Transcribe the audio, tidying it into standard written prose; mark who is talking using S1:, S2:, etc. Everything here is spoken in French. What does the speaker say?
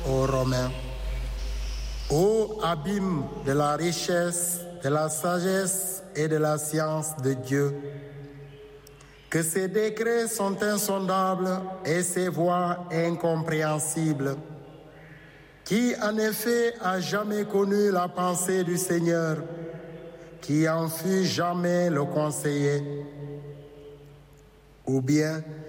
S1: aux Romains. Ô abîme de la richesse, de la sagesse et de la science de Dieu, que ses décrets sont insondables et ses voies incompréhensibles. Qui en effet a jamais connu la pensée du Seigneur, qui en fut jamais le conseiller? Ou bien